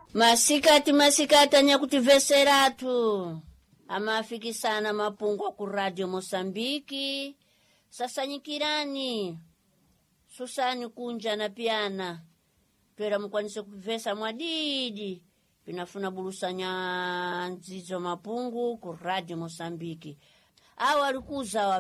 Masikati anyakutiveseratu amafikisana mapungwa ku Radio Mosambiki. Sasanyikirani susani kunja na piana twera mukwanise kuvesa mwadidi pinafuna bulusanya nzizo mapungu ku Radio Mosambiki. Awa alikuza